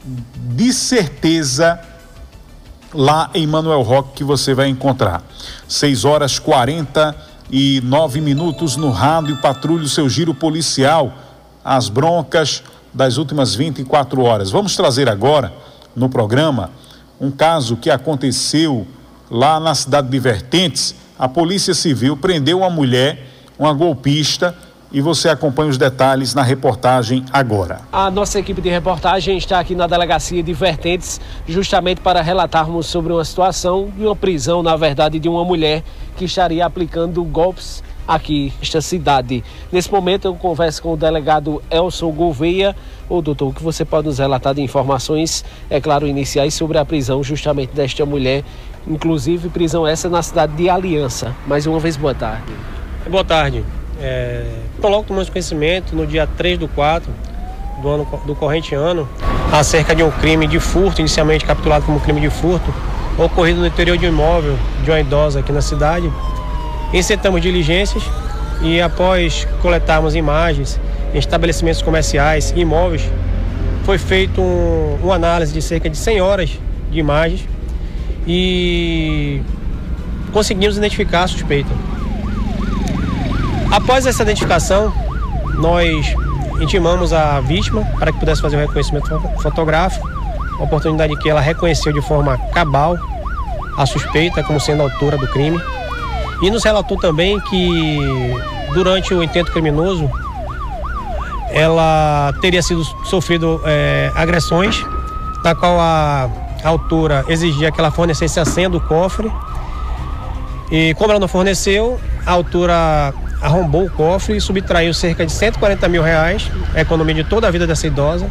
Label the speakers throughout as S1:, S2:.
S1: de certeza lá em Manuel Roque que você vai encontrar. 6h49 no rádio Patrulha, o seu giro policial, as broncas das últimas 24 horas. Vamos trazer agora no programa um caso que aconteceu lá na cidade de Vertentes. A Polícia Civil prendeu uma mulher, uma golpista, e você acompanha os detalhes na reportagem agora.
S2: A nossa equipe de reportagem está aqui na delegacia de Vertentes justamente para relatarmos sobre uma situação de uma prisão, na verdade, de uma mulher que estaria aplicando golpes aqui nesta cidade. Nesse momento eu converso com o delegado Elson Gouveia. Ô doutor, o que você pode nos relatar de informações, é claro, iniciais sobre a prisão justamente desta mulher, inclusive prisão essa na cidade de Aliança. Mais uma vez, boa tarde.
S3: Boa tarde. Logo tomamos conhecimento no dia 3/4 do corrente ano acerca de um crime de furto, inicialmente capturado como crime de furto, ocorrido no interior de um imóvel de uma idosa aqui na cidade. Incitamos diligências e, após coletarmos imagens em estabelecimentos comerciais e imóveis, foi feito uma análise de cerca de 100 horas de imagens e conseguimos identificar a suspeita. Após essa identificação, nós intimamos a vítima para que pudesse fazer o reconhecimento fotográfico, oportunidade que ela reconheceu de forma cabal a suspeita como sendo a autora do crime, e nos relatou também que durante o intento criminoso ela teria sofrido agressões, na qual a autora exigia que ela fornecesse a senha do cofre, e como ela não forneceu, a autora arrombou o cofre e subtraiu cerca de R$140 mil, a economia de toda a vida dessa idosa,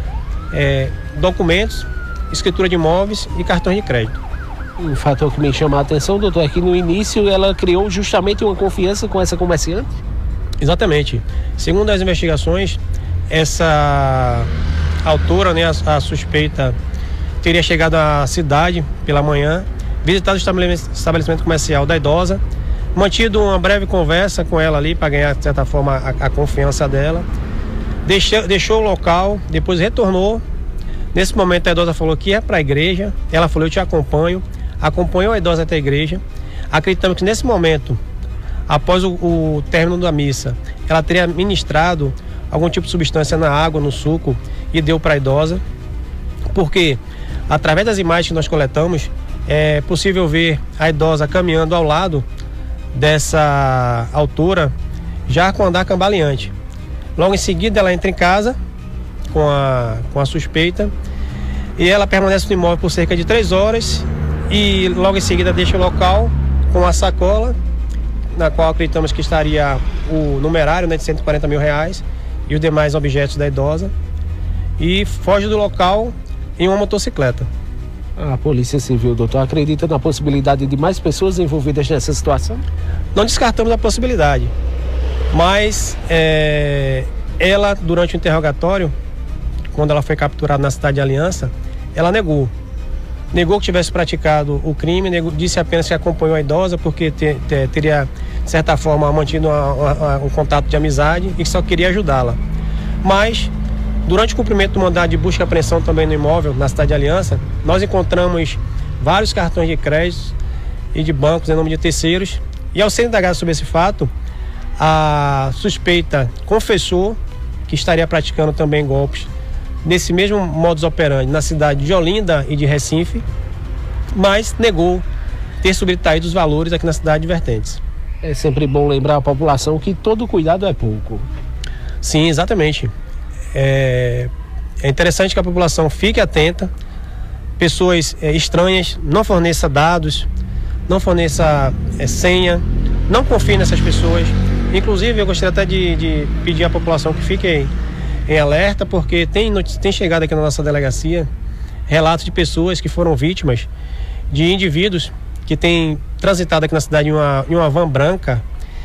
S3: documentos, escritura de imóveis e cartões de crédito.
S2: Um fator que me chama a atenção, doutor, é que no início ela criou justamente uma confiança com essa comerciante?
S3: Exatamente. Segundo as investigações, essa autora, a suspeita, teria chegado à cidade pela manhã, visitado o estabelecimento comercial da idosa, mantido uma breve conversa com ela ali para ganhar, de certa forma, a confiança dela. Deixou o local, depois retornou. Nesse momento a idosa falou que ia para a igreja. Ela falou: eu te acompanho. Acompanhou a idosa até a igreja. Acreditamos que nesse momento, após o término da missa, ela teria ministrado algum tipo de substância na água, no suco, e deu para a idosa. Porque, através das imagens que nós coletamos, é possível ver a idosa caminhando ao lado dessa autora, já com andar cambaleante. Logo em seguida ela entra em casa com a suspeita, e ela permanece no imóvel por cerca de 3 horas e logo em seguida deixa o local com a sacola, na qual acreditamos que estaria o numerário, de R$140 mil e os demais objetos da idosa, e foge do local em uma motocicleta.
S2: A Polícia Civil, doutor, acredita na possibilidade de mais pessoas envolvidas nessa situação?
S3: Não descartamos a possibilidade, mas ela, durante o interrogatório, quando ela foi capturada na cidade de Aliança, ela negou que tivesse praticado o crime, disse apenas que acompanhou a idosa porque teria, de certa forma, mantido um contato de amizade e que só queria ajudá-la. Mas, durante o cumprimento do mandado de busca e apreensão também no imóvel, na cidade de Aliança, nós encontramos vários cartões de crédito e de bancos em nome de terceiros, e ao ser indagado sobre esse fato, a suspeita confessou que estaria praticando também golpes nesse mesmo modus operandi na cidade de Olinda e de Recife, mas negou ter subtraído os valores aqui na cidade de Vertentes.
S2: É sempre bom lembrar a população que todo cuidado é pouco.
S3: Sim, exatamente. É interessante que a população fique atenta, pessoas estranhas, não forneça dados, não forneça senha, não confie nessas pessoas. Inclusive, eu gostaria até de pedir à população que fique em alerta, porque tem chegado aqui na nossa delegacia relatos de pessoas que foram vítimas de indivíduos que têm transitado aqui na cidade em uma van branca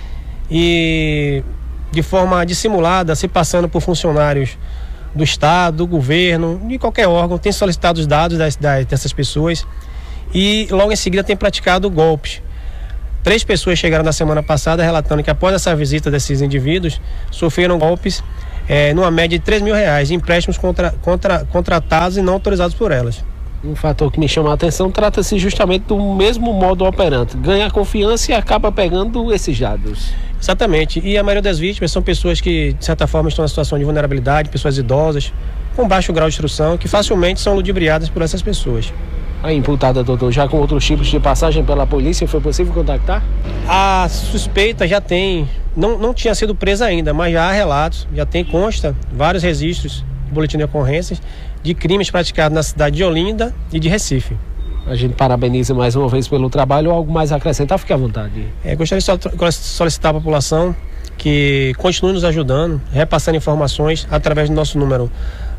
S3: e, de forma dissimulada, se passando por funcionários do Estado, do governo, de qualquer órgão, tem solicitado os dados dessas pessoas e logo em seguida tem praticado golpes. 3 pessoas chegaram na semana passada relatando que após essa visita desses indivíduos sofreram golpes numa média de R$3.000, empréstimos contratados e não autorizados por elas.
S2: Um fator que me chama a atenção, trata-se justamente do mesmo modo operante, ganha confiança e acaba pegando esses dados.
S3: Exatamente, e a maioria das vítimas são pessoas que, de certa forma, estão em situação de vulnerabilidade, pessoas idosas, com baixo grau de instrução, que facilmente são ludibriadas por essas pessoas.
S2: A imputada, doutor, já com outros tipos de passagem pela polícia, foi possível contactar?
S3: A suspeita já tem, não tinha sido presa ainda, mas já há relatos, consta vários registros de boletim de ocorrências de crimes praticados na cidade de Olinda e de Recife.
S2: A gente parabeniza mais uma vez pelo trabalho. Algo mais a acrescentar? Fique à vontade.
S3: Gostaria de solicitar à população que continue nos ajudando, repassando informações através do nosso número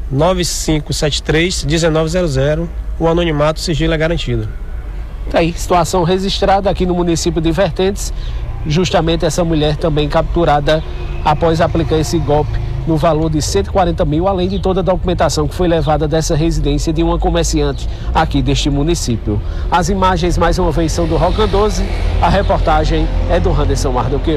S3: 9573-1900. O anonimato, o sigilo é garantido.
S2: Tá aí, situação registrada aqui no município de Vertentes. Justamente essa mulher também capturada após aplicar esse golpe no valor de 140 mil, além de toda a documentação que foi levada dessa residência de uma comerciante aqui deste município. As imagens, mais uma vez, são do Rocan 12. A reportagem é do Randerson Mardoqueu.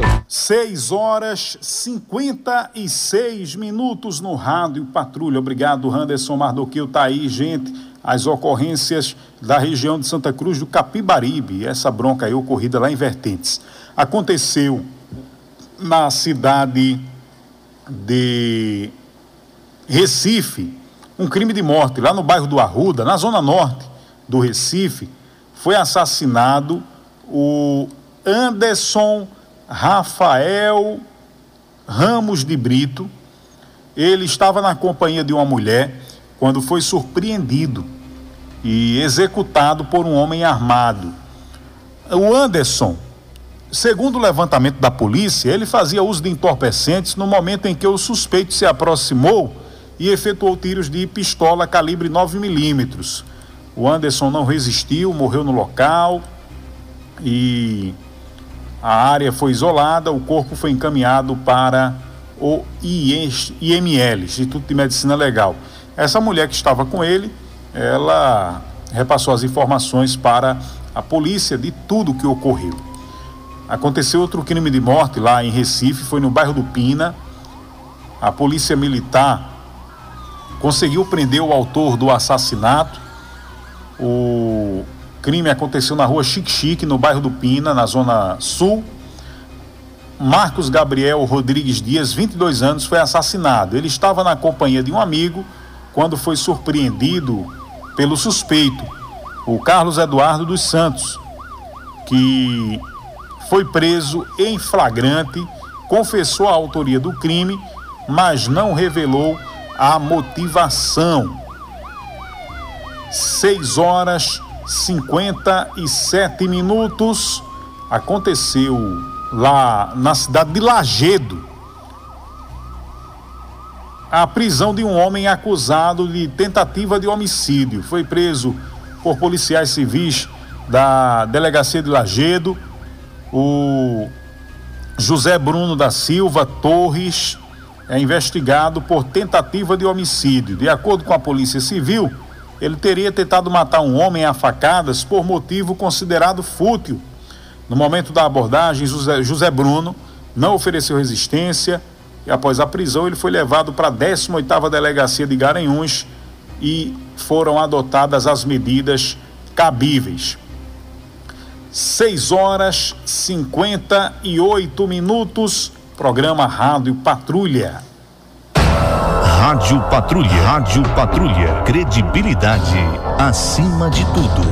S1: 6h56 no Rádio Patrulha. Obrigado, Randerson Mardoqueu. Tá aí, gente, as ocorrências da região de Santa Cruz do Capibaribe. Essa bronca aí ocorrida lá em Vertentes. Aconteceu na cidade de Recife, um crime de morte lá no bairro do Arruda, na zona norte do Recife. Foi assassinado o Anderson Rafael Ramos de Brito. Ele estava na companhia de uma mulher quando foi surpreendido e executado por um homem armado. O Anderson, segundo o levantamento da polícia, ele fazia uso de entorpecentes no momento em que o suspeito se aproximou e efetuou tiros de pistola calibre 9mm. O Anderson não resistiu, morreu no local e a área foi isolada. O corpo foi encaminhado para o IML, Instituto de Medicina Legal. Essa mulher que estava com ele, ela repassou as informações para a polícia de tudo que ocorreu. Aconteceu outro crime de morte lá em Recife, foi no bairro do Pina. A polícia militar conseguiu prender o autor do assassinato. O crime aconteceu na rua Xique-Xique, no bairro do Pina, na zona sul. Marcos Gabriel Rodrigues Dias, 22 anos, foi assassinado. Ele estava na companhia de um amigo quando foi surpreendido pelo suspeito, o Carlos Eduardo dos Santos, que foi preso em flagrante, confessou a autoria do crime, mas não revelou a motivação. 6h57. Aconteceu lá na cidade de Lajedo a prisão de um homem acusado de tentativa de homicídio. Foi preso por policiais civis da delegacia de Lajedo. O José Bruno da Silva Torres é investigado por tentativa de homicídio. De acordo com a Polícia Civil, ele teria tentado matar um homem a facadas por motivo considerado fútil. No momento da abordagem, José Bruno não ofereceu resistência e após a prisão ele foi levado para a 18ª Delegacia de Garanhuns e foram adotadas as medidas cabíveis. 6h58, programa Rádio Patrulha.
S4: Rádio Patrulha. Rádio Patrulha. Credibilidade acima de tudo.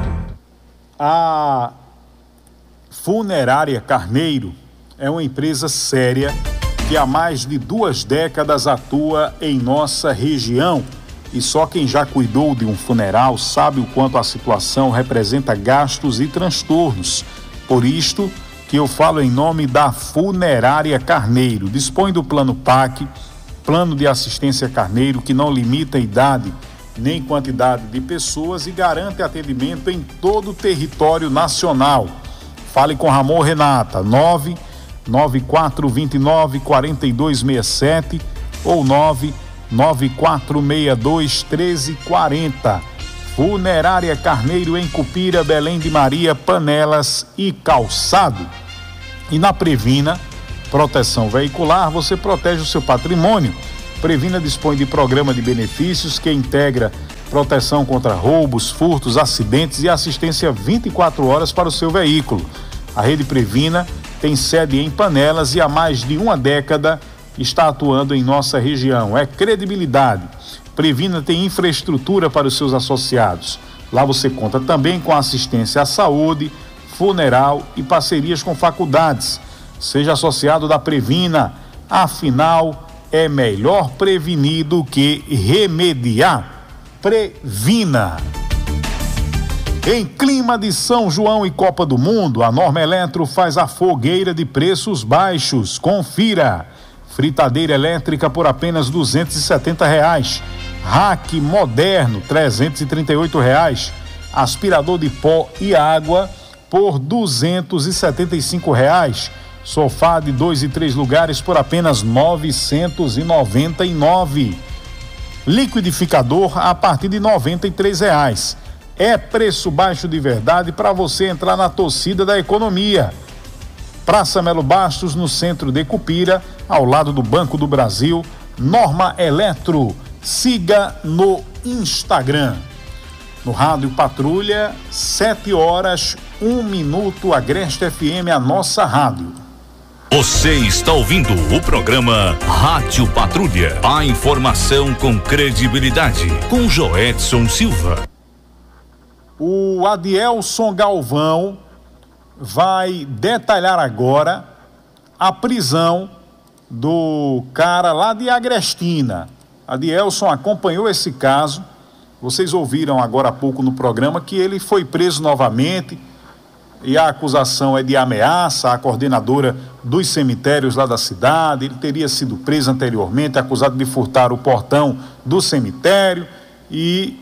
S1: A Funerária Carneiro é uma empresa séria que há mais de 2 décadas atua em nossa região. E só quem já cuidou de um funeral sabe o quanto a situação representa gastos e transtornos. Por isto que eu falo em nome da Funerária Carneiro. Dispõe do Plano PAC, Plano de Assistência Carneiro, que não limita a idade nem quantidade de pessoas e garante atendimento em todo o território nacional. Fale com Ramon Renata, 99429-4267 ou 99462-1340. Funerária Carneiro em Cupira, Belém de Maria, Panelas e Calçado. E na Previna Proteção Veicular, você protege o seu patrimônio Previna dispõe de programa de benefícios que integra proteção contra roubos, furtos, acidentes e assistência 24 horas para o seu veículo. A Rede Previna tem sede em Panelas e há mais de uma década está atuando em nossa região. É credibilidade. Previna tem infraestrutura para os seus associados. Lá você conta também com assistência à saúde, funeral e parcerias com faculdades. Seja associado da Previna, afinal é melhor prevenir do que remediar. Previna. Em clima de São João e Copa do Mundo, a Norma Eletro faz a fogueira de preços baixos. Confira. Fritadeira elétrica por apenas R$270. Rack moderno, R$338. Aspirador de pó e água por R$275. Sofá de 2 e 3 lugares por apenas R$999. Liquidificador a partir de R$93. É preço baixo de verdade para você entrar na torcida da economia. Praça Melo Bastos, no centro de Cupira, ao lado do Banco do Brasil. Norma Eletro. Siga no Instagram. No Rádio Patrulha, 7h01, Agreste FM, a nossa rádio.
S4: Você está ouvindo o programa Rádio Patrulha. A informação com credibilidade, com Joedson Silva.
S1: O Adielson Galvão vai detalhar agora a prisão do cara lá de Agrestina. Adielson acompanhou esse caso. Vocês ouviram agora há pouco no programa que ele foi preso novamente e a acusação é de ameaça à coordenadora dos cemitérios lá da cidade. Ele teria sido preso anteriormente, acusado de furtar o portão do cemitério. E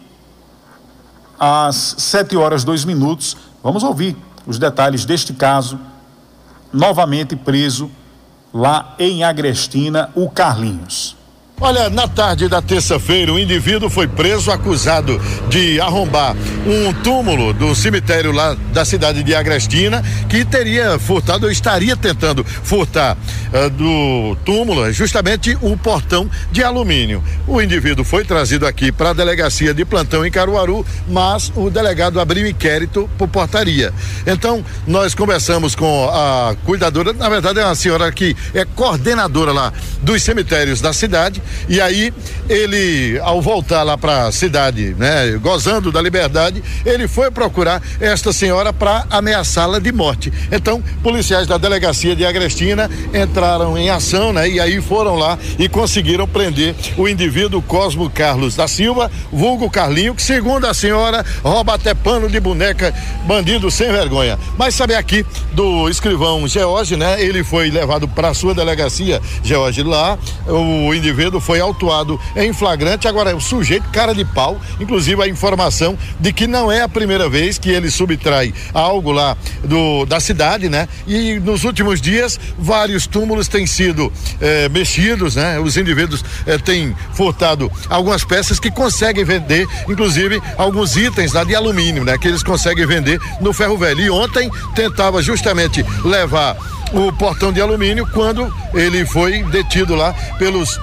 S1: às 7h02, vamos ouvir os detalhes deste caso. Novamente preso lá em Agrestina, o Carlinhos.
S5: Olha, na tarde da terça-feira, o indivíduo foi preso acusado de arrombar um túmulo do cemitério lá da cidade de Agrestina, que teria furtado, ou estaria tentando furtar do túmulo justamente o portão de alumínio. O indivíduo foi trazido aqui para a delegacia de plantão em Caruaru, mas o delegado abriu inquérito por portaria. Então, nós conversamos com a cuidadora, na verdade é uma senhora que é coordenadora lá dos cemitérios da cidade. E aí ele, ao voltar lá para a cidade, né, gozando da liberdade, ele foi procurar esta senhora para ameaçá-la de morte. Então, policiais da delegacia de Agrestina entraram em ação, né? E aí foram lá e conseguiram prender o indivíduo Cosmo Carlos da Silva, vulgo Carlinho, que segundo a senhora rouba até pano de boneca, bandido sem vergonha. Mas sabe aqui do escrivão George, né? Ele foi levado para a sua delegacia, George, lá, o indivíduo foi autuado em flagrante. Agora, o sujeito, cara de pau, inclusive a informação de que não é a primeira vez que ele subtrai algo lá da cidade, né? E nos últimos dias, vários túmulos têm sido mexidos, né? Os indivíduos têm furtado algumas peças que conseguem vender, inclusive alguns itens lá de alumínio, né? Que eles conseguem vender no ferro velho. E ontem tentava justamente levar o portão de alumínio quando ele foi detido lá pelos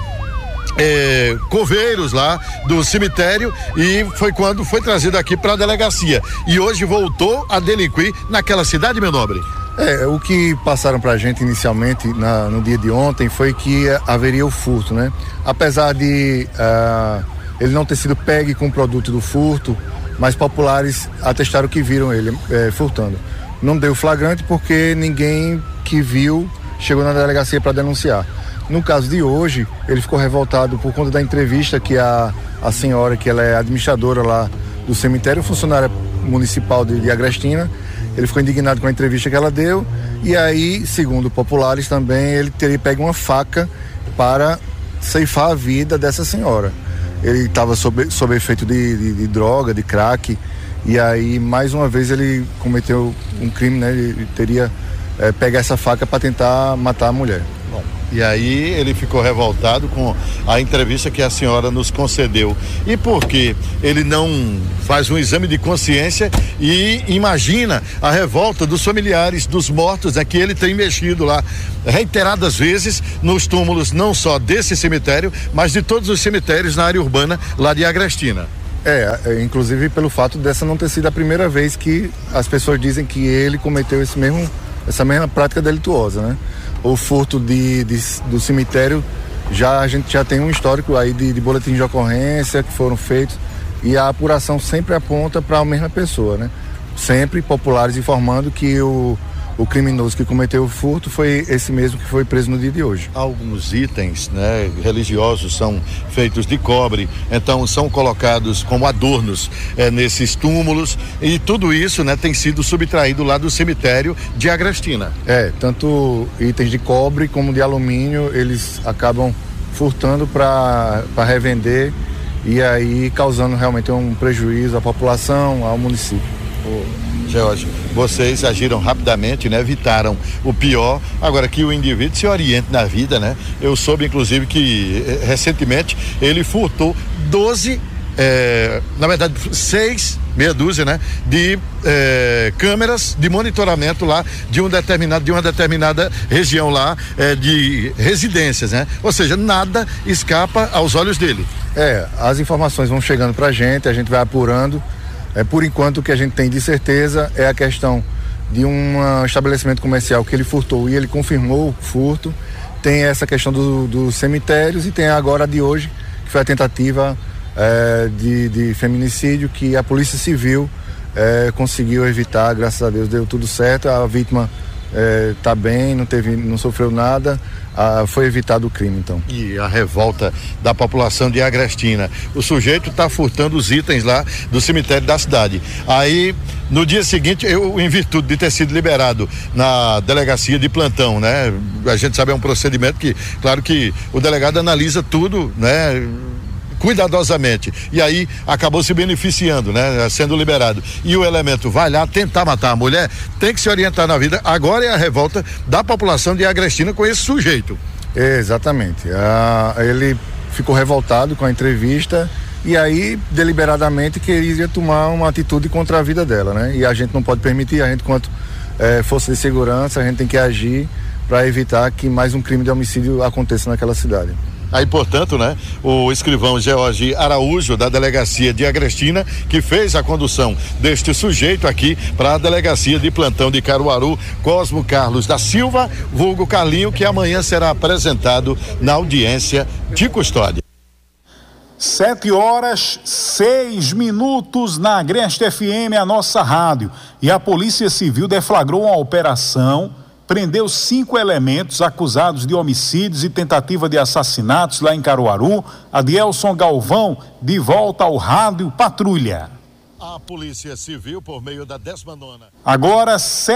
S5: coveiros lá do cemitério, e foi quando foi trazido aqui para a delegacia e hoje voltou a delinquir naquela cidade, meu nobre.
S6: O que passaram pra gente inicialmente no dia de ontem foi que haveria o furto, né? Apesar de ele não ter sido pegue com o produto do furto, mas populares atestaram que viram ele furtando. Não deu flagrante porque ninguém que viu chegou na delegacia para denunciar. No caso de hoje, ele ficou revoltado por conta da entrevista que a senhora, que ela é administradora lá do cemitério, funcionária municipal de Agrestina, ele ficou indignado com a entrevista que ela deu, e aí, segundo populares também, ele teria pego uma faca para ceifar a vida dessa senhora. Ele estava sob efeito de droga, de crack, e aí, mais uma vez, ele cometeu um crime, né? Ele teria pego essa faca para tentar matar a mulher.
S5: Bom, E aí ele ficou revoltado com a entrevista que a senhora nos concedeu. E por que ele não faz um exame de consciência e imagina a revolta dos familiares dos mortos, né, que ele tem mexido lá reiteradas vezes nos túmulos, não só desse cemitério, mas de todos os cemitérios na área urbana lá de Agrestina.
S6: Inclusive pelo fato dessa não ter sido a primeira vez que as pessoas dizem que ele cometeu essa mesma prática delituosa, né? O furto do cemitério, a gente já tem um histórico aí de boletins de ocorrência que foram feitos e a apuração sempre aponta para a mesma pessoa, né? Sempre populares informando que o criminoso que cometeu o furto foi esse mesmo que foi preso no dia de hoje.
S5: Alguns itens, né, religiosos são feitos de cobre, então são colocados como adornos nesses túmulos e tudo isso, né, tem sido subtraído lá do cemitério de Agrestina.
S6: Tanto itens de cobre como de alumínio, eles acabam furtando para revender e aí causando realmente um prejuízo à população, ao município.
S5: Jorge, vocês agiram rapidamente, né? Evitaram o pior. Agora que o indivíduo se oriente na vida, né? Eu soube, inclusive, que recentemente ele furtou 12, na verdade 6, meia dúzia, né? De câmeras de monitoramento lá de uma determinada região lá de residências, né? Ou seja, nada escapa aos olhos dele.
S6: As informações vão chegando pra gente, a gente vai apurando. Por enquanto, o que a gente tem de certeza é a questão de um estabelecimento comercial que ele furtou e ele confirmou o furto. Tem essa questão dos cemitérios e tem agora a de hoje, que foi a tentativa de feminicídio que a Polícia Civil conseguiu evitar, graças a Deus deu tudo certo. A vítima está bem, não sofreu nada. Foi evitado o crime, então.
S5: E a revolta da população de Agrestina. O sujeito está furtando os itens lá do cemitério da cidade. Aí, no dia seguinte, em virtude de ter sido liberado na delegacia de plantão, né? A gente sabe, é um procedimento que, claro que o delegado analisa tudo, né? Cuidadosamente, e aí acabou se beneficiando, né? Sendo liberado, e o elemento vai lá tentar matar a mulher, tem que se orientar na vida. Agora é a revolta da população de Agrestina com esse sujeito.
S6: Exatamente, ele ficou revoltado com a entrevista e aí deliberadamente queria tomar uma atitude contra a vida dela, né? E a gente não pode permitir, a gente quanto força de segurança, a gente tem que agir para evitar que mais um crime de homicídio aconteça naquela cidade.
S5: Aí, portanto, né, o escrivão George Araújo, da delegacia de Agrestina, que fez a condução deste sujeito aqui para a delegacia de plantão de Caruaru, Cosmo Carlos da Silva, vulgo Carlinho, que amanhã será apresentado na audiência de custódia.
S1: 7h06 na Agreste FM, a nossa rádio. E a Polícia Civil deflagrou uma operação, prendeu 5 elementos acusados de homicídios e tentativa de assassinatos lá em Caruaru. Adielson Galvão, de volta ao Rádio Patrulha.
S5: A Polícia Civil, por meio da 19ª.
S1: Agora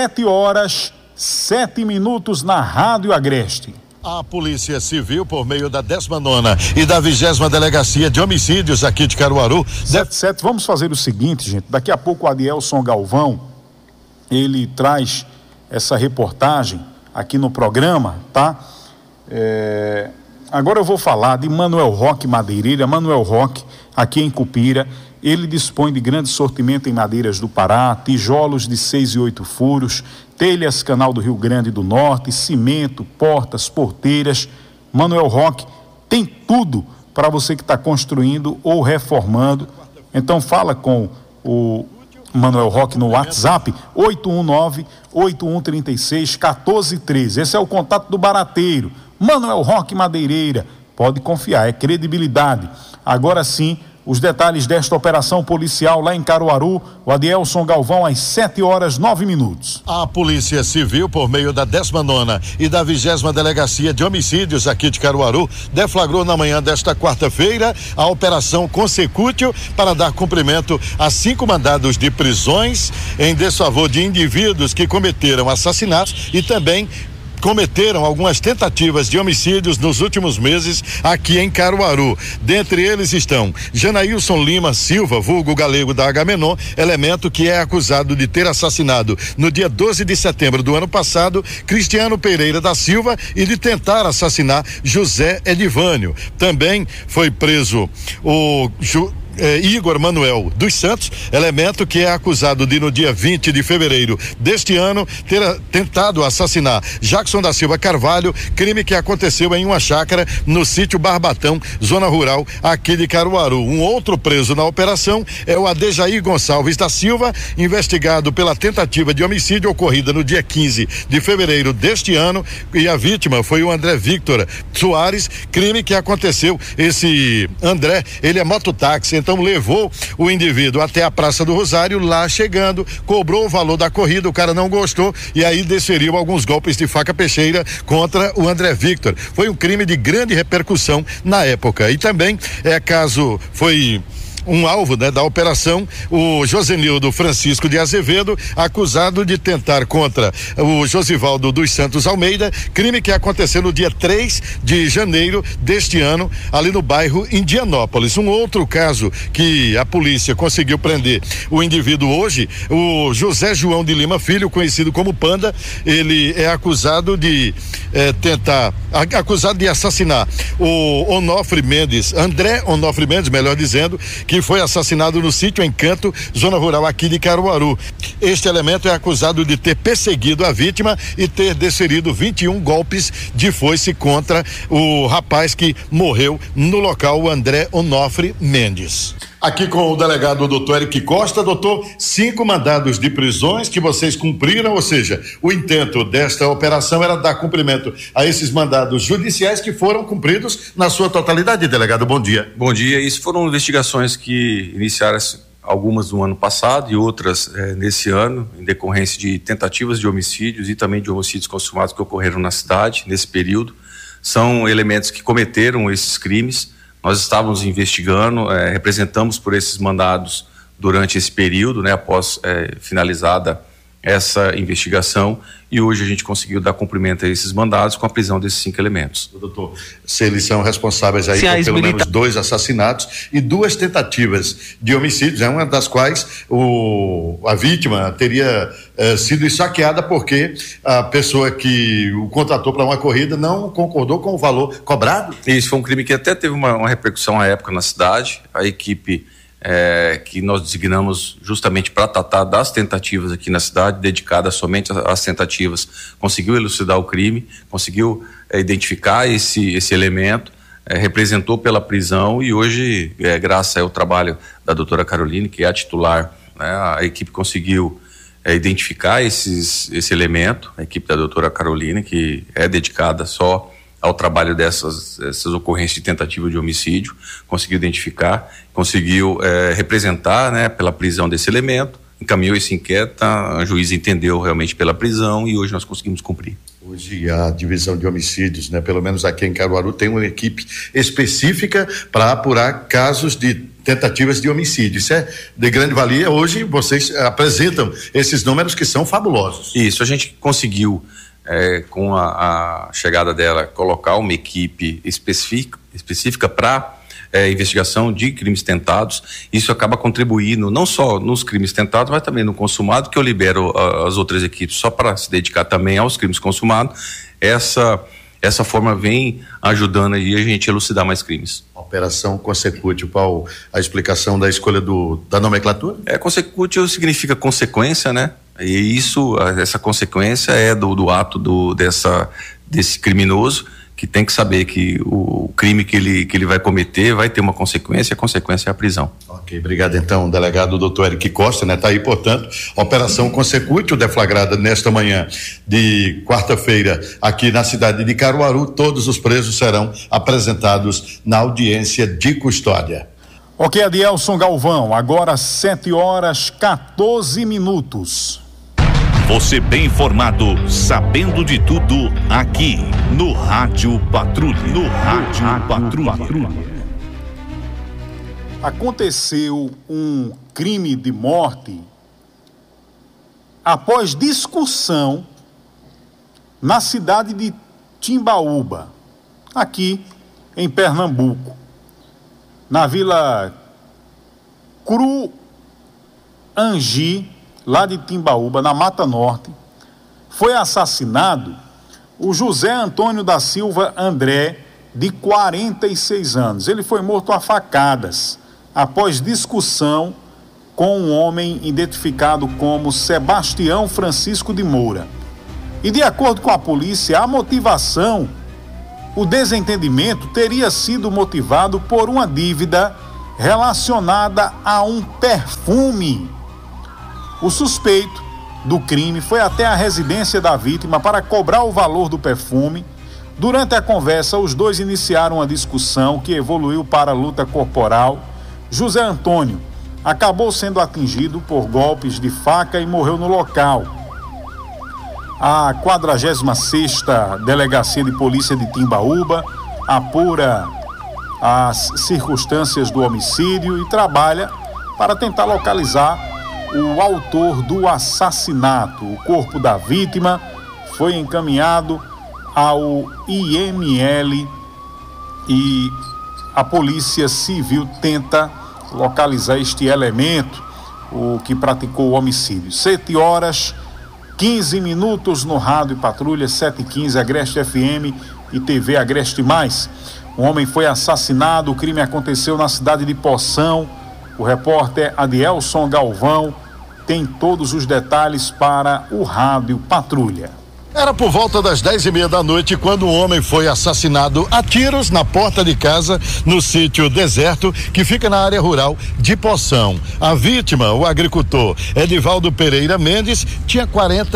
S1: 7h07 na Rádio Agreste.
S5: A Polícia Civil, por meio da 19ª e da 20ª Delegacia de Homicídios aqui de Caruaru.
S1: 7h07, vamos fazer o seguinte, gente. Daqui a pouco o Adielson Galvão, ele traz essa reportagem aqui no programa, tá? Agora eu vou falar de Manuel Roque Madeireira. Manuel Roque, aqui em Cupira, ele dispõe de grande sortimento em madeiras do Pará, tijolos de 6 e 8 furos, telhas Canal do Rio Grande do Norte, cimento, portas, porteiras. Manuel Roque tem tudo para você que está construindo ou reformando. Então fala com o Manuel Roque no WhatsApp 819-8136-1413. Esse é o contato do barateiro. Manuel Roque Madeireira, pode confiar, é credibilidade. Agora sim, os detalhes desta operação policial lá em Caruaru, o Adielson Galvão, às 7h09.
S5: A Polícia Civil, por meio da 19ª e da 20ª Delegacia de Homicídios aqui de Caruaru, deflagrou na manhã desta quarta-feira a operação Consecútil para dar cumprimento a 5 mandados de prisões em desfavor de indivíduos que cometeram assassinatos e também cometeram algumas tentativas de homicídios nos últimos meses aqui em Caruaru. Dentre eles estão Janailson Lima Silva, vulgo galego da Agamenon, elemento que é acusado de ter assassinado no dia 12 de setembro do ano passado Cristiano Pereira da Silva e de tentar assassinar José Edivânio. Também foi preso o Igor Manuel dos Santos, elemento que é acusado de, no dia 20 de fevereiro deste ano, ter tentado assassinar Jackson da Silva Carvalho, crime que aconteceu em uma chácara no sítio Barbatão, zona rural aqui de Caruaru. Um outro preso na operação é o Adejaí Gonçalves da Silva, investigado pela tentativa de homicídio ocorrida no dia 15 de fevereiro deste ano, e a vítima foi o André Victor Soares, crime que aconteceu. Esse André, ele é mototáxi, então levou o indivíduo até a Praça do Rosário. Lá chegando, cobrou o valor da corrida, o cara não gostou e aí desferiu alguns golpes de faca peixeira contra o André Victor. Foi um crime de grande repercussão na época. E também foi um alvo, né, da operação, o Josenildo Francisco de Azevedo, acusado de tentar contra o Josivaldo dos Santos Almeida, crime que aconteceu no dia 3 de janeiro deste ano, ali no bairro Indianópolis. Um outro caso que a polícia conseguiu prender o indivíduo hoje, o José João de Lima Filho, conhecido como Panda. Ele é acusado de acusado de assassinar o André Onofre Mendes, melhor dizendo, que foi assassinado no sítio Encanto, zona rural aqui de Caruaru. Este elemento é acusado de ter perseguido a vítima e ter desferido 21 golpes de foice contra o rapaz que morreu no local, o André Onofre Mendes. Aqui com o delegado doutor Eric Costa. Doutor, 5 mandados de prisões que vocês cumpriram, ou seja, o intento desta operação era dar cumprimento a esses mandados judiciais que foram cumpridos na sua totalidade, delegado. Bom dia.
S7: Bom dia. Isso foram investigações que iniciaram algumas no ano passado e outras nesse ano, em decorrência de tentativas de homicídios e também de homicídios consumados que ocorreram na cidade nesse período. São elementos que cometeram esses crimes. Nós estávamos investigando, representamos por esses mandados durante esse período, né, após finalizada essa investigação, e hoje a gente conseguiu dar cumprimento a esses mandados com a prisão desses 5 elementos.
S5: Doutor, se eles são responsáveis aí por pelo menos 2 assassinatos e 2 tentativas de homicídios, uma das quais a vítima teria sido esfaqueada porque a pessoa que o contratou para uma corrida não concordou com o valor cobrado?
S7: Isso foi um crime que até teve uma repercussão à época na cidade. A equipe que nós designamos justamente para tratar das tentativas aqui na cidade, dedicada somente às tentativas, conseguiu elucidar o crime, conseguiu identificar esse elemento, representou pela prisão, e hoje, graças ao trabalho da doutora Caroline, que é a titular, né, a equipe conseguiu identificar esse elemento, a equipe da doutora Caroline, que é dedicada só ao trabalho dessas ocorrências de tentativa de homicídio, conseguiu identificar, conseguiu representar, né, pela prisão desse elemento, encaminhou esse inquérito, a juíza entendeu realmente pela prisão e hoje nós conseguimos cumprir.
S5: Hoje a divisão de homicídios, né, pelo menos aqui em Caruaru, tem uma equipe específica para apurar casos de tentativas de homicídio. Isso é de grande valia. Hoje vocês apresentam esses números que são fabulosos.
S7: Isso, a gente conseguiu, com a chegada dela, colocar uma equipe específica para investigação de crimes tentados. Isso acaba contribuindo não só nos crimes tentados, mas também no consumado, que eu libero as outras equipes só para se dedicar também aos crimes consumados. Essa forma vem ajudando aí a gente a elucidar mais crimes.
S5: Operação Consecútil, qual a explicação da escolha da nomenclatura?
S7: Consecútil significa consequência, né? E essa consequência é do ato desse criminoso, que tem que saber que o crime que ele vai cometer vai ter uma consequência, e a consequência é a prisão.
S5: Ok, obrigado então, delegado doutor Eric Costa, né? Tá aí, portanto, Operação Consecútil, deflagrada nesta manhã de quarta-feira aqui na cidade de Caruaru. Todos os presos serão apresentados na audiência de custódia. Ok, Adielson Galvão, agora 7h14.
S4: Você bem informado, sabendo de tudo, aqui no Rádio Patrulha.
S1: Aconteceu um crime de morte após discussão na cidade de Timbaúba, aqui em Pernambuco, na Vila Cruangi, lá de Timbaúba, na Mata Norte, foi assassinado o José Antônio da Silva André, de 46 anos. Ele foi morto a facadas após discussão com um homem identificado como Sebastião Francisco de Moura. E de acordo com a polícia, a motivação, o desentendimento teria sido motivado por uma dívida relacionada a um perfume. O suspeito do crime foi até a residência da vítima para cobrar o valor do perfume. Durante a conversa, os dois iniciaram uma discussão que evoluiu para luta corporal. José Antônio acabou sendo atingido por golpes de faca e morreu no local. A 46ª Delegacia de Polícia de Timbaúba apura as circunstâncias do homicídio e trabalha para tentar localizar o autor do assassinato. O corpo da vítima foi encaminhado ao IML e a Polícia Civil tenta localizar este elemento, o que praticou o homicídio. 7h15 no Rádio Patrulha, 7h15, Agreste FM e TV Agreste Mais. Um homem foi assassinado, o crime aconteceu na cidade de Poção. O repórter Adielson Galvão tem todos os detalhes para o Rádio Patrulha.
S5: Era por volta das 10h30 da noite quando um homem foi assassinado a tiros na porta de casa no sítio Deserto, que fica na área rural de Poção. A vítima, o agricultor Edivaldo Pereira Mendes, tinha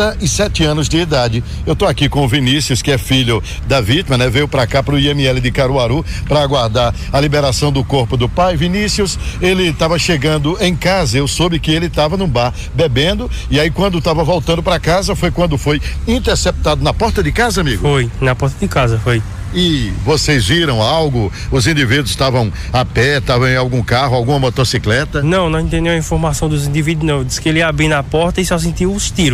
S5: 47 anos de idade. Eu tô aqui com o Vinícius, que é filho da vítima, né? Veio para cá, pro IML de Caruaru, para aguardar a liberação do corpo do pai. Vinícius, ele estava chegando em casa, eu soube que ele estava num bar bebendo, e aí quando estava voltando para casa foi quando foi interceptado na porta de casa, amigo?
S3: Foi, na porta de casa, foi.
S5: E vocês viram algo? Os indivíduos estavam a pé, estavam em algum carro, alguma motocicleta?
S3: Não tem nenhuma informação dos indivíduos, não. Diz que ele ia abrir na porta e só sentiu os tiros.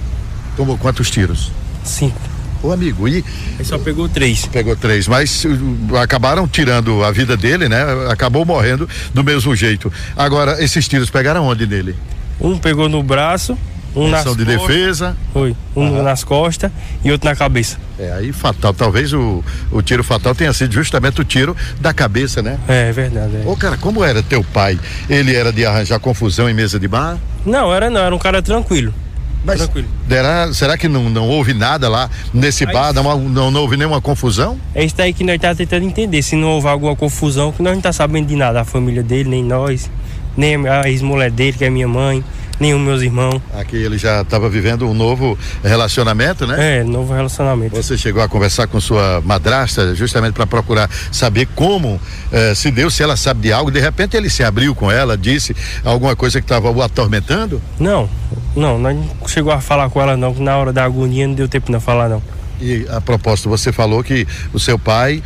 S5: Tomou quantos tiros?
S3: 5.
S5: Ô amigo, e...
S3: Ele só pegou 3.
S5: Pegou 3, mas acabaram tirando a vida dele, né? Acabou morrendo do mesmo jeito. Agora, esses tiros pegaram onde nele?
S3: Um pegou no braço, nas
S5: de
S3: costas,
S5: defesa.
S3: Foi, nas costas e outro na cabeça.
S5: Aí fatal, talvez o tiro fatal tenha sido justamente o tiro da cabeça, né?
S3: É verdade.
S5: Ô cara, como era teu pai? Ele era de arranjar confusão em mesa de bar?
S3: Não, era um cara tranquilo.
S5: Mas
S3: tranquilo.
S5: Será que não houve nada lá nesse bar? Não houve nenhuma confusão?
S3: É isso aí que nós estamos tentando entender, se não houve alguma confusão, que nós não estamos sabendo de nada, a família dele, nem nós, nem a ex-mulher dele, que é minha mãe, nem os meus irmãos. Aqui
S5: ele já estava vivendo um novo relacionamento, né?
S3: Novo relacionamento.
S5: Você chegou a conversar com sua madrasta justamente para procurar saber como se deu, se ela sabe de algo. De repente ele se abriu com ela, disse alguma coisa que estava o atormentando?
S3: Não chegou a falar com ela não, que na hora da agonia não deu tempo de falar não.
S5: E a propósito, você falou que o seu pai,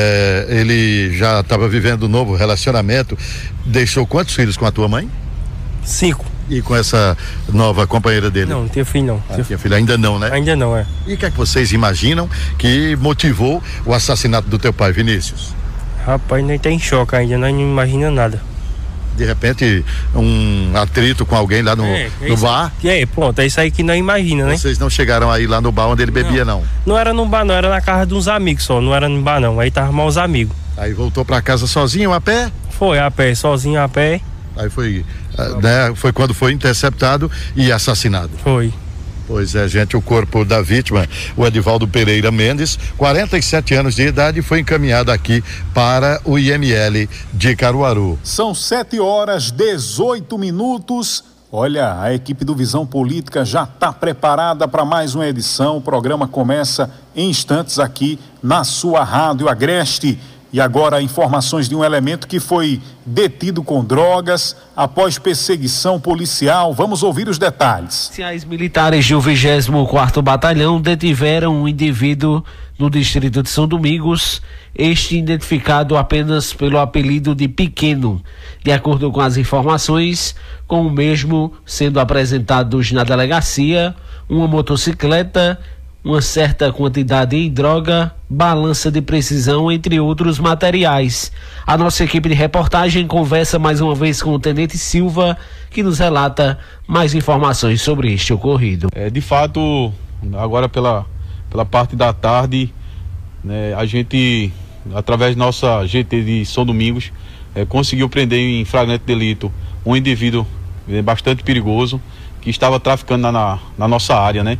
S5: ele já estava vivendo um novo relacionamento. Deixou quantos filhos com a tua mãe?
S3: 5.
S5: E com essa nova companheira dele?
S3: Não tinha filho não.
S5: Tinha filho ainda não, né?
S3: Ainda não,
S5: E o que é que vocês imaginam que motivou o assassinato do teu pai, Vinícius?
S3: Rapaz, nós tá em choque ainda, nós não imagina nada.
S5: De repente, um atrito com alguém lá no bar?
S3: Pronto, é isso aí que nós imagina, né?
S5: Vocês não chegaram aí lá no bar onde ele bebia, não?
S3: Não era no bar, não, era na casa de uns amigos só, não era no bar não, aí tava mal os amigos.
S5: Aí voltou pra casa sozinho, a pé?
S3: Foi, a pé, sozinho, a pé.
S5: Aí foi quando foi interceptado e assassinado.
S3: Foi.
S5: Pois é, gente, o corpo da vítima, o Edivaldo Pereira Mendes, 47 anos de idade, foi encaminhado aqui para o IML de Caruaru.
S1: São 7h18. Olha, a equipe do Visão Política já está preparada para mais uma edição. O programa começa em instantes aqui na sua Rádio Agreste. E agora informações de um elemento que foi detido com drogas após perseguição policial. Vamos ouvir os detalhes.
S2: Policiais militares do 24º Batalhão detiveram um indivíduo no distrito de São Domingos, este identificado apenas pelo apelido de Pequeno. De acordo com as informações, com o mesmo sendo apresentados na delegacia, uma motocicleta, uma certa quantidade de droga, balança de precisão, entre outros materiais. A nossa equipe de reportagem conversa mais uma vez com o Tenente Silva, que nos relata mais informações sobre este ocorrido.
S8: De fato, agora pela parte da tarde, né, a gente, através da nossa GT de São Domingos, conseguiu prender em flagrante delito um indivíduo bastante perigoso que estava traficando na nossa área, né?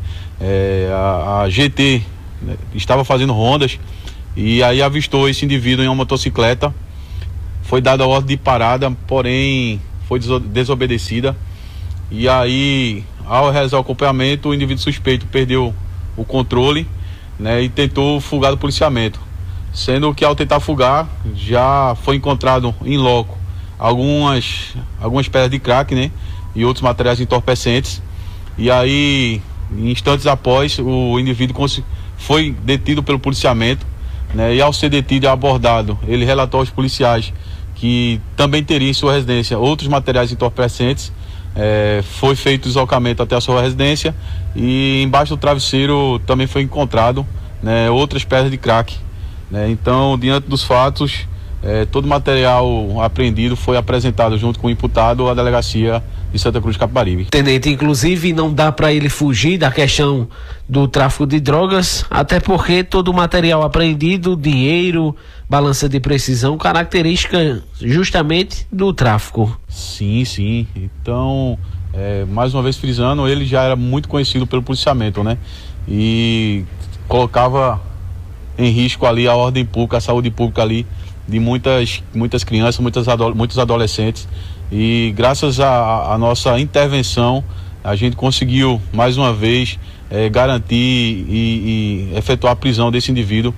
S8: A GT estava fazendo rondas e aí avistou esse indivíduo em uma motocicleta. Foi dada a ordem de parada, porém foi desobedecida. E aí, ao realizar o acompanhamento, o indivíduo suspeito perdeu o controle, né, e tentou fugar do policiamento. Sendo que ao tentar fugar, já foi encontrado em loco algumas pedras de crack, né, e outros materiais entorpecentes. E aí, instantes após, o indivíduo foi detido pelo policiamento, né, e ao ser detido e abordado, ele relatou aos policiais que também teria em sua residência outros materiais entorpecentes. Foi feito o deslocamento até a sua residência e embaixo do travesseiro também foi encontrado, né, outras pedras de crack, né. Então, diante dos fatos, todo o material apreendido foi apresentado junto com o imputado à delegacia de Santa Cruz de Capibaribe.
S2: Tenente, inclusive, não dá para ele fugir da questão do tráfico de drogas, até porque todo o material apreendido, dinheiro, balança de precisão, característica justamente do tráfico.
S8: Sim. Então, mais uma vez frisando, ele já era muito conhecido pelo policiamento, né? E colocava em risco ali a ordem pública, a saúde pública ali de muitas crianças, muitos adolescentes. E graças à nossa intervenção, a gente conseguiu mais uma vez garantir e efetuar a prisão desse indivíduo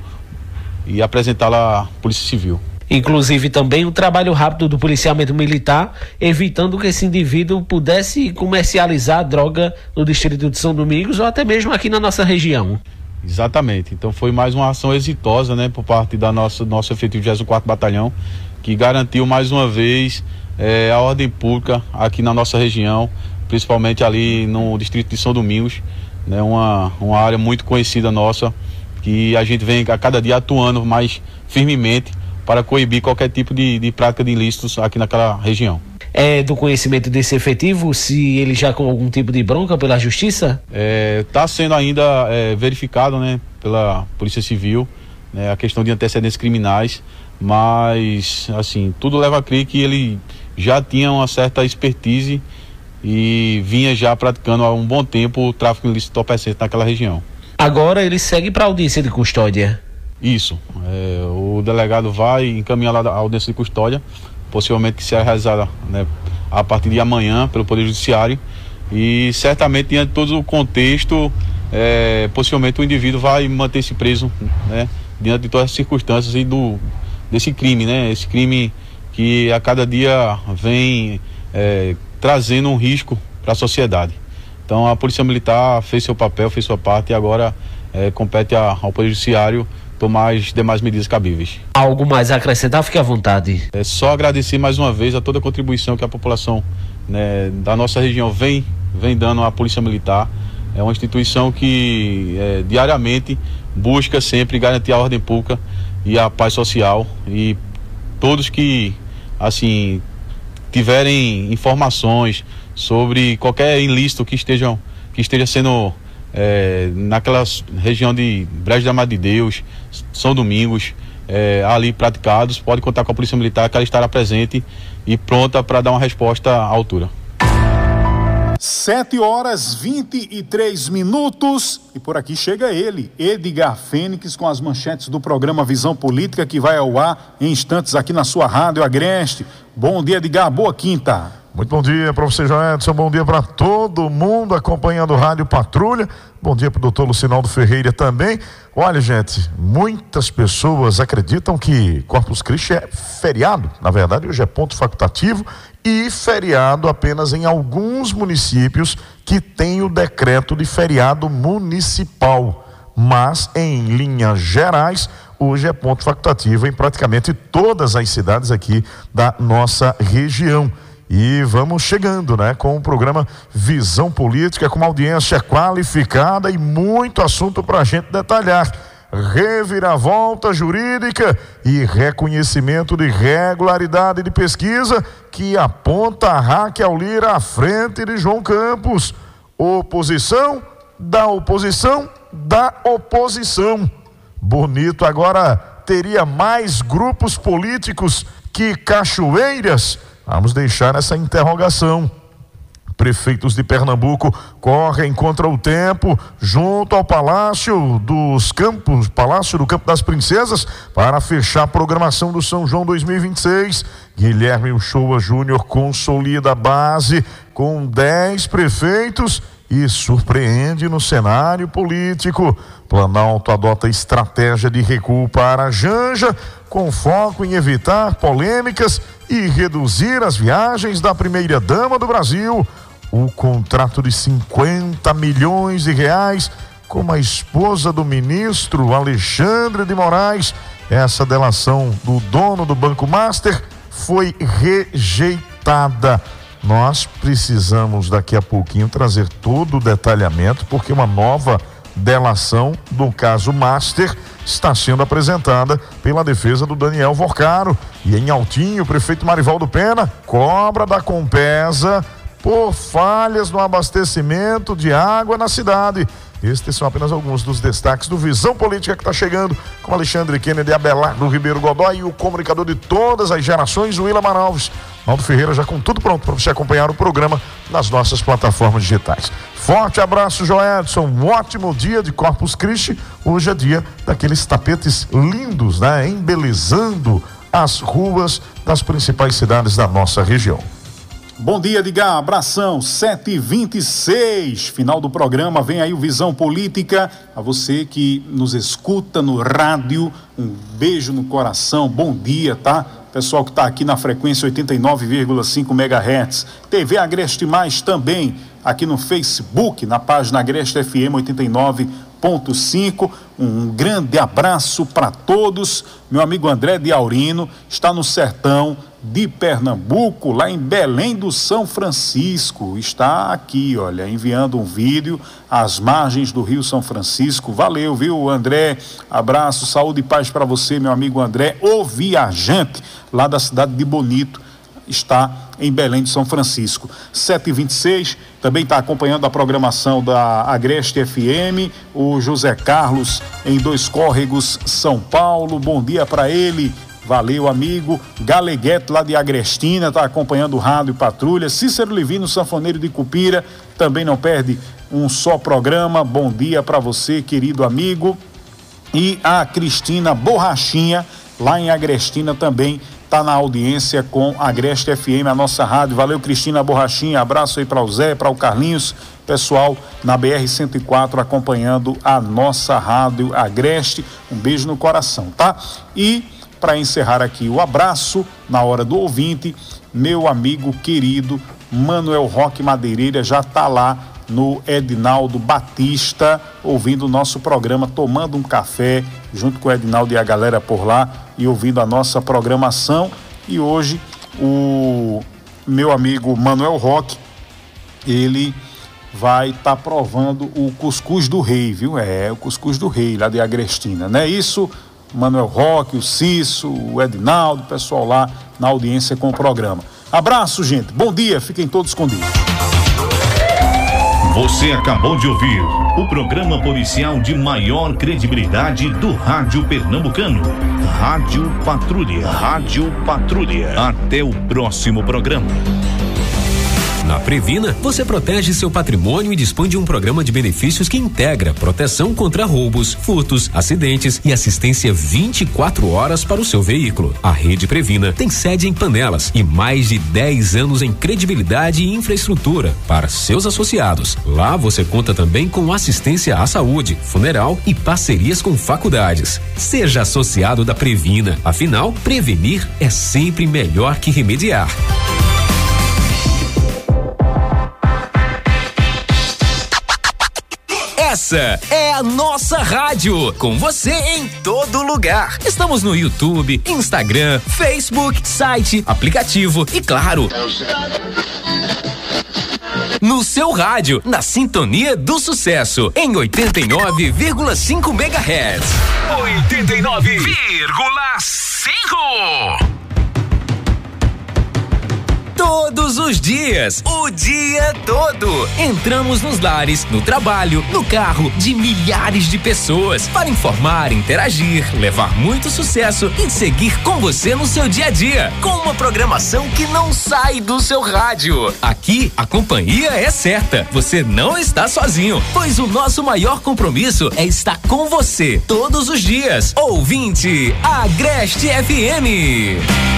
S8: e apresentá-la à Polícia Civil.
S2: Inclusive também um trabalho rápido do policiamento militar, evitando que esse indivíduo pudesse comercializar droga no distrito de São Domingos ou até mesmo aqui na nossa região.
S8: Exatamente, então foi mais uma ação exitosa, né, por parte da nosso efetivo 24º Batalhão, que garantiu mais uma vez a ordem pública aqui na nossa região, principalmente ali no distrito de São Domingos, né, uma área muito conhecida nossa, que a gente vem a cada dia atuando mais firmemente para coibir qualquer tipo de prática de ilícitos aqui naquela região.
S2: É do conhecimento desse efetivo se ele já com algum tipo de bronca pela justiça?
S8: Está sendo ainda verificado, né, pela Polícia Civil, né, a questão de antecedentes criminais, mas assim, tudo leva a crer que ele já tinha uma certa expertise e vinha já praticando há um bom tempo o tráfico ilícito entorpecente naquela região.
S2: Agora ele segue para a audiência de custódia.
S8: Isso, o delegado vai encaminhar lá a audiência de custódia, possivelmente que será realizada, né, a partir de amanhã pelo Poder Judiciário, e certamente diante de todo o contexto, possivelmente o indivíduo vai manter-se preso, né, diante de todas as circunstâncias e desse crime, né, esse crime que a cada dia vem trazendo um risco para a sociedade. Então a Polícia Militar fez seu papel, fez sua parte e agora compete ao Poder Judiciário tomar as demais medidas cabíveis.
S2: Algo mais a acrescentar? Fique à vontade.
S8: É só agradecer mais uma vez a toda a contribuição que a população, né, da nossa região vem dando à Polícia Militar. É uma instituição que diariamente busca sempre garantir a ordem pública e a paz social, e todos que assim tiverem informações sobre qualquer ilícito que esteja sendo naquela região de Brejo da Madre de Deus, São Domingos, ali praticados, pode contar com a Polícia Militar, que ela estará presente e pronta para dar uma resposta à altura.
S1: 7h23 e por aqui chega ele, Edgar Fênix, com as manchetes do programa Visão Política, que vai ao ar em instantes aqui na sua Rádio Agreste. Bom dia, Edgar, boa quinta.
S9: Muito bom dia para você, Joedson, bom dia para todo mundo acompanhando o Rádio Patrulha, bom dia para o doutor Lucinaldo Ferreira também. Olha, gente, muitas pessoas acreditam que Corpus Christi é feriado, na verdade hoje é ponto facultativo e feriado apenas em alguns municípios que tem o decreto de feriado municipal, mas em linhas gerais hoje é ponto facultativo em praticamente todas as cidades aqui da nossa região. E vamos chegando, né, com o programa Visão Política, com uma audiência qualificada e muito assunto para a gente detalhar. Reviravolta jurídica e reconhecimento de regularidade de pesquisa que aponta a Raquel Lira à frente de João Campos. Oposição da oposição da oposição. Bonito agora teria mais grupos políticos que cachoeiras? Vamos deixar essa interrogação. Prefeitos de Pernambuco correm contra o tempo junto ao Palácio dos Campos, Palácio do Campo das Princesas, para fechar a programação do São João 2026. Guilherme Uchoa Júnior consolida a base com 10 prefeitos e surpreende no cenário político. Planalto adota estratégia de recuo para a Janja, com foco em evitar polêmicas e reduzir as viagens da primeira-dama do Brasil. O contrato de 50 milhões de reais com a esposa do ministro Alexandre de Moraes. Essa delação do dono do Banco Master foi rejeitada. Nós precisamos daqui a pouquinho trazer todo o detalhamento, porque uma nova delação do caso Master está sendo apresentada pela defesa do Daniel Vorcaro. E em Altinho, o prefeito Marivaldo Pena cobra da Compesa por falhas no abastecimento de água na cidade. Estes são apenas alguns dos destaques do Visão Política, que está chegando com Alexandre Kennedy, Abelardo Ribeiro Godoy e o comunicador de todas as gerações, o Willamar Alves. Naldo Ferreira já com tudo pronto para você acompanhar o programa nas nossas plataformas digitais. Forte abraço, Joedson. Um ótimo dia de Corpus Christi. Hoje é dia daqueles tapetes lindos, né? Embelezando as ruas das principais cidades da nossa região.
S1: Bom dia, Edgar, abração, 7h26, final do programa, vem aí o Visão Política, a você que nos escuta no rádio, um beijo no coração, bom dia, tá? Pessoal que está aqui na frequência 89,5 MHz, TV Agreste Mais também, aqui no Facebook, na página Agreste FM 89,5, um grande abraço para todos. Meu amigo André de Aurino está no sertão de Pernambuco, lá em Belém do São Francisco, está aqui, olha, enviando um vídeo às margens do Rio São Francisco. Valeu, viu, André? Abraço, saúde e paz para você, meu amigo André, o viajante lá da cidade de Bonito, está em Belém do São Francisco. 7h26, também está acompanhando a programação da Agreste FM, o José Carlos em Dois Córregos, São Paulo, bom dia para ele. Valeu, amigo. Galeguete, lá de Agrestina, está acompanhando o Rádio Patrulha. Cícero Livino, sanfoneiro de Cupira, também não perde um só programa. Bom dia para você, querido amigo. E a Cristina Borrachinha, lá em Agrestina, também está na audiência com a Agreste FM, a nossa rádio. Valeu, Cristina Borrachinha. Abraço aí para o Zé, para o Carlinhos. Pessoal na BR-104 acompanhando a nossa rádio Agreste. Um beijo no coração, tá? E para encerrar aqui o abraço na hora do ouvinte, meu amigo querido Manuel Roque Madeireira já está lá no Edinaldo Batista, ouvindo o nosso programa, tomando um café junto com o Edinaldo e a galera por lá e ouvindo a nossa programação. E hoje o meu amigo Manuel Roque, ele vai estar provando o cuscuz do rei, viu? É, o cuscuz do rei lá de Agrestina, não é isso? Manuel Roque, o Cício, o Edinaldo, o pessoal lá na audiência com o programa. Abraço, gente. Bom dia. Fiquem todos com Deus.
S4: Você acabou de ouvir o programa policial de maior credibilidade do rádio pernambucano. Rádio Patrulha. Rádio Patrulha. Até o próximo programa.
S10: Na Previna, você protege seu patrimônio e dispõe de um programa de benefícios que integra proteção contra roubos, furtos, acidentes e assistência 24 horas para o seu veículo. A Rede Previna tem sede em Panelas e mais de 10 anos em credibilidade e infraestrutura para seus associados. Lá você conta também com assistência à saúde, funeral e parcerias com faculdades. Seja associado da Previna, afinal, prevenir é sempre melhor que remediar. Essa é a nossa rádio, com você em todo lugar. Estamos no YouTube, Instagram, Facebook, site, aplicativo e claro, no seu rádio, na sintonia do sucesso, em 89,5 MHz. 89,5. Todos os dias, o dia todo. Entramos nos lares, no trabalho, no carro de milhares de pessoas para informar, interagir, levar muito sucesso e seguir com você no seu dia a dia, com uma programação que não sai do seu rádio. Aqui, a companhia é certa. Você não está sozinho, pois o nosso maior compromisso é estar com você todos os dias. Ouvinte, Agreste FM.